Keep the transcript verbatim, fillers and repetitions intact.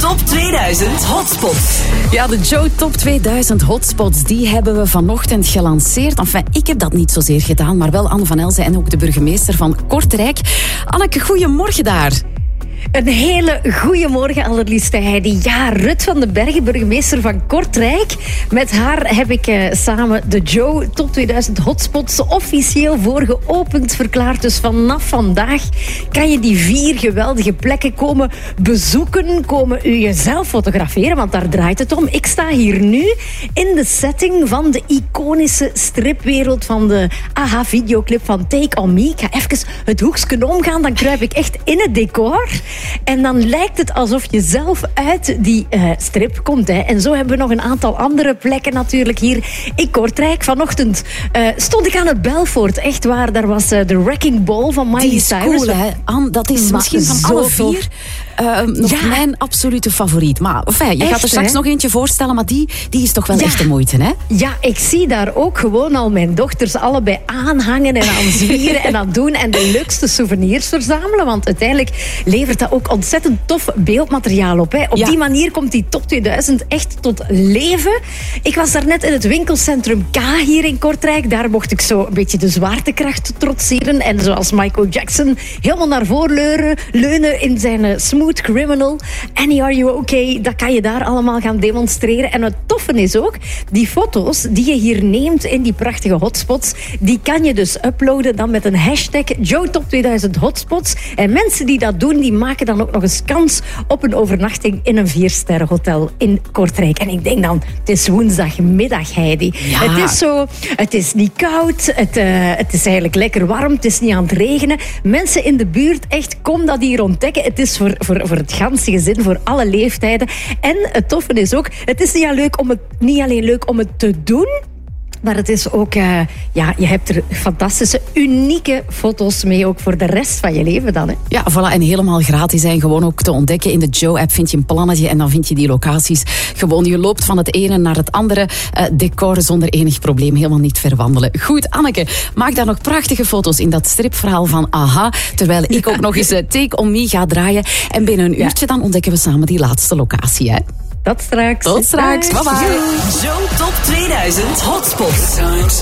Top tweeduizend Hotspots. Ja, de Joe Top tweeduizend Hotspots, die hebben we vanochtend gelanceerd. Enfin, ik heb dat niet zozeer gedaan, maar wel Anne van Elzen en ook de burgemeester van Kortrijk. Anneke, goedemorgen daar. Een hele goede morgen, allerliefste Heidi. Ja, Rut van den Bergen, burgemeester van Kortrijk. Met haar heb ik uh, samen de Joe Top tweeduizend Hotspots officieel voor geopend verklaard. Dus vanaf vandaag kan je die vier geweldige plekken komen bezoeken, komen u jezelf fotograferen, want daar draait het om. Ik sta hier nu in de setting van de iconische stripwereld van de A H-videoclip van Take On Me. Ik ga even het hoekje omgaan, dan kruip ik echt in het decor. En dan lijkt het alsof je zelf uit die uh, strip komt. Hè. En zo hebben we nog een aantal andere plekken natuurlijk hier in Kortrijk. Vanochtend uh, stond ik aan het Belfort. Echt waar, daar was uh, de Wrecking Ball van Miley Cyrus. Die is cool, hè? Anne, dat is maar misschien van alle vier uh, nog ja. mijn absolute favoriet. Maar enfin, je echt, gaat er straks hè? nog eentje voorstellen, maar die, die is toch wel ja. echt de moeite, hè? Ja, ik zie daar ook gewoon al mijn dochters allebei aanhangen en aan zwieren en aan doen en de leukste souvenirs verzamelen. Want uiteindelijk levert dat ook ontzettend tof beeldmateriaal op. Hè. Op ja. die manier komt die Top tweeduizend echt tot leven. Ik was daarnet in het winkelcentrum K hier in Kortrijk. Daar mocht ik zo een beetje de zwaartekracht trotseren. En zoals Michael Jackson helemaal naar voren leuren, leunen in zijn uh, Smooth Criminal. Annie, are you okay? Dat kan je daar allemaal gaan demonstreren. En het toffe is ook, die foto's die je hier neemt in die prachtige hotspots, die kan je dus uploaden dan met een hashtag Joe Top tweeduizend Hotspots. En mensen die dat doen, die maken dan ook nog eens kans op een overnachting in een viersterrenhotel in Kortrijk. En ik denk dan, het is woensdagmiddag, Heidi. Ja. Het is zo, het is niet koud, het, uh, het is eigenlijk lekker warm, het is niet aan het regenen. Mensen in de buurt, echt, kom dat hier ontdekken. Het is voor, voor, voor het ganse gezin, voor alle leeftijden. En het toffe is ook, het is niet alleen leuk om het, niet alleen leuk om het te doen, maar het is ook, uh, ja, je hebt er fantastische, unieke foto's mee, ook voor de rest van je leven dan. Hè? Ja, voilà, en helemaal gratis zijn, gewoon ook te ontdekken. In de Joe-app vind je een plannetje en dan vind je die locaties. Gewoon, je loopt van het ene naar het andere uh, decor zonder enig probleem, helemaal niet verwandelen. Goed, Anneke, maak daar nog prachtige foto's in dat stripverhaal van Aha, terwijl ik ook nog eens uh, Take On Me ga draaien. En binnen een uurtje dan ontdekken we samen die laatste locatie, hè? Tot straks. Tot straks. Bye bye. Joe Top tweeduizend Hotspots.